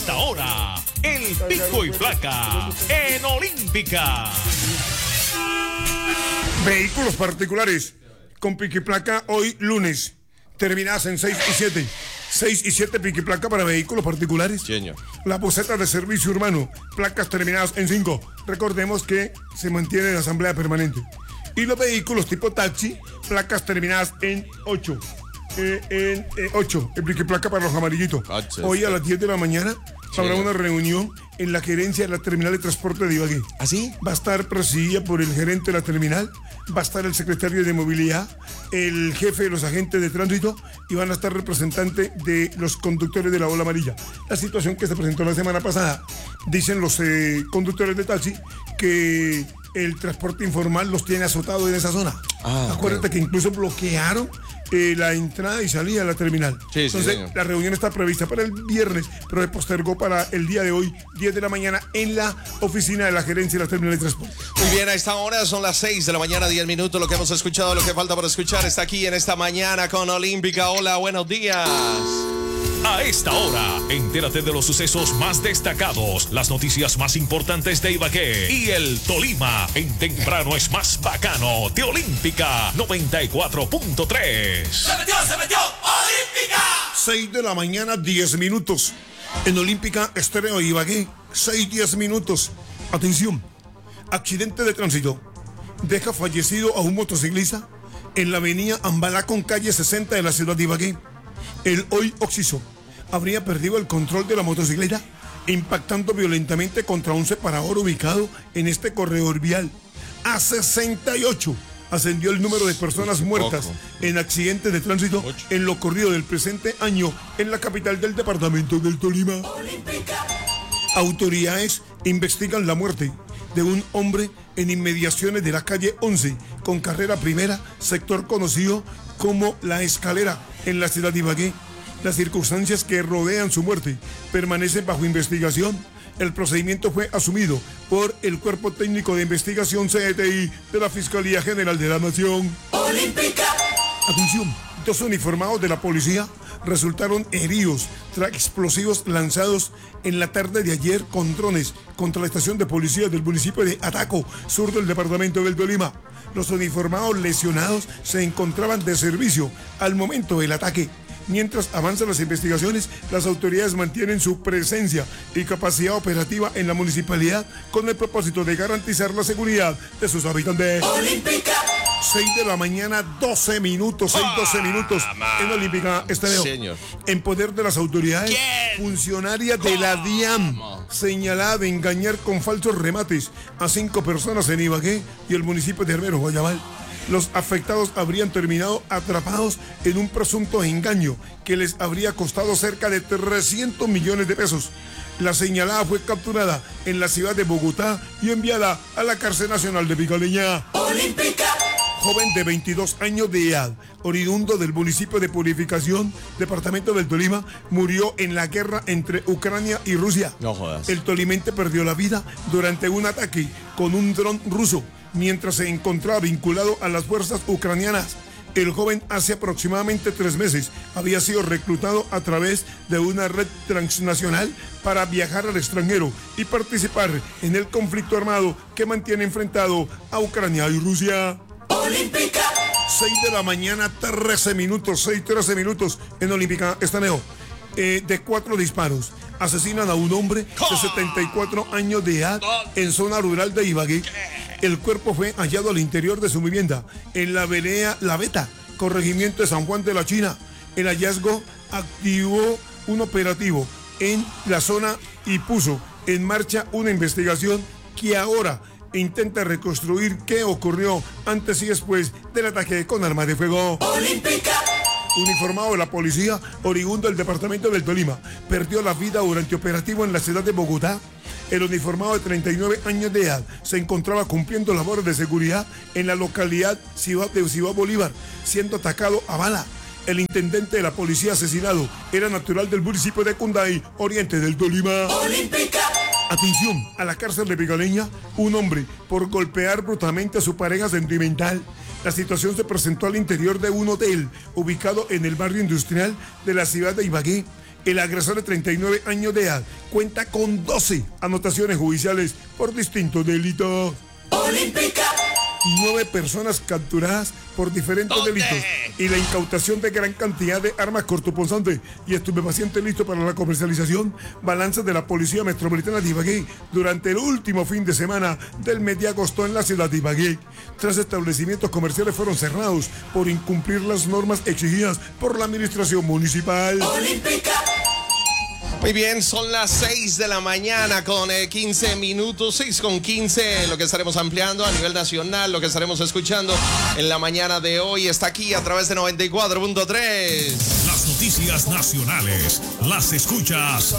esta hora, el pico y placa en Olímpica. Vehículos particulares con pico y placa hoy lunes, terminadas en 6 y 7. 6 y 7 pico y placa para vehículos particulares. Señor. La boceta de servicio urbano, placas terminadas en 5. Recordemos que se mantiene en asamblea permanente. Y los vehículos tipo taxi, placas terminadas en 8. En 8, el pico y placa para los amarillitos. Hoy a las 10 de la mañana habrá una reunión en la gerencia de la terminal de transporte de Ibagué. ¿Ah, sí? Va a estar presidida por el gerente de la terminal, va a estar el secretario de movilidad, el jefe de los agentes de tránsito y van a estar representantes de los conductores de la ola amarilla. La situación que se presentó la semana pasada, dicen los conductores de taxi que el transporte informal los tiene azotados en esa zona. Acuérdate que incluso bloquearon la entrada y salida de la terminal. Sí, entonces, la reunión está prevista para el viernes, pero se postergó para el día de hoy, 10 de la mañana, en la oficina de la gerencia de la terminal de transporte. Muy bien, a esta hora son las 6 de la mañana, 10 minutos. Lo que hemos escuchado, lo que falta por escuchar está aquí en esta mañana con Olímpica. Hola, buenos días. A esta hora, entérate de los sucesos más destacados, las noticias más importantes de Ibagué y el Tolima en temprano es más bacano de Olímpica 94.3. ¡Se metió, Olímpica! 6 de la mañana, 10 minutos. En Olímpica Estéreo Ibagué, 6-10 minutos. Atención, accidente de tránsito. Deja fallecido a un motociclista en la avenida Ambalá con calle 60 de la ciudad de Ibagué. El hoy occiso habría perdido el control de la motocicleta, impactando violentamente contra un separador ubicado en este corredor vial. A 68 ascendió el número de personas muertas en accidentes de tránsito en lo corrido del presente año en la capital del departamento del Tolima. Autoridades investigan la muerte de un hombre en inmediaciones de la calle 11 con carrera primera, sector conocido como La Escalera en la ciudad de Ibagué. Las circunstancias que rodean su muerte permanecen bajo investigación. El procedimiento fue asumido por el Cuerpo Técnico de Investigación CTI de la Fiscalía General de la Nación. Olímpica. Atención, 2 uniformados de la policía resultaron heridos tras explosivos lanzados en la tarde de ayer con drones contra la estación de policía del municipio de Ataco, sur del departamento del Tolima. Los uniformados lesionados se encontraban de servicio al momento del ataque. Mientras avanzan las investigaciones, las autoridades mantienen su presencia y capacidad operativa en la municipalidad con el propósito de garantizar la seguridad de sus habitantes. Olímpica. 6 de la mañana, 12 minutos, 6-12 minutos en Olímpica Estéreo. Señor. En poder de las autoridades, funcionaria de la DIAN, señalada de engañar con falsos remates a 5 personas en Ibagué y el municipio de Hermero, Guayabal. Los afectados habrían terminado atrapados en un presunto engaño que les habría costado cerca de 300 millones de pesos. La señalada fue capturada en la ciudad de Bogotá y enviada a la cárcel nacional de Picaleña. Olímpica. Joven de 22 años de edad, oriundo del municipio de Purificación, departamento del Tolima, murió en la guerra entre Ucrania y Rusia. No jodas. El tolimense perdió la vida durante un ataque con un dron ruso, mientras se encontraba vinculado a las fuerzas ucranianas. El joven hace aproximadamente 3 meses había sido reclutado a través de una red transnacional para viajar al extranjero y participar en el conflicto armado que mantiene enfrentado a Ucrania y Rusia. Olímpica. 6 de la mañana, 13 minutos, 6-13 minutos en Olímpica Estaneo. De 4 disparos. Asesinan a un hombre de 74 años de edad en zona rural de Ibagué. El cuerpo fue hallado al interior de su vivienda, en la vereda La Beta, corregimiento de San Juan de la China. El hallazgo activó un operativo en la zona y puso en marcha una investigación que ahora intenta reconstruir qué ocurrió antes y después del ataque con armas de fuego. Olímpica. Uniformado de la policía, oriundo del departamento del Tolima, perdió la vida durante operativo en la ciudad de Bogotá. El uniformado de 39 años de edad se encontraba cumpliendo labores de seguridad en la localidad de Ciudad Bolívar, siendo atacado a bala. El intendente de la policía asesinado era natural del municipio de Cunday, oriente del Tolima. Olímpica. Atención, a la cárcel de Picaleña, un hombre por golpear brutalmente a su pareja sentimental. La situación se presentó al interior de un hotel ubicado en el barrio industrial de la ciudad de Ibagué. El agresor de 39 años de edad cuenta con 12 anotaciones judiciales por distintos delitos. Olímpica. 9 personas capturadas por diferentes ¿Dónde? delitos y la incautación de gran cantidad de armas cortopunzantes y estupefacientes listos para la comercialización. Balanzas de la Policía Metropolitana de Ibagué durante el último fin de semana del mes de agosto en la ciudad de Ibagué. 3 establecimientos comerciales fueron cerrados por incumplir las normas exigidas por la administración municipal. Olímpica. Muy bien, son las 6 de la mañana con 15 minutos, 6 con 15, lo que estaremos ampliando a nivel nacional, lo que estaremos escuchando en la mañana de hoy está aquí a través de 94.3. Las noticias nacionales las escuchas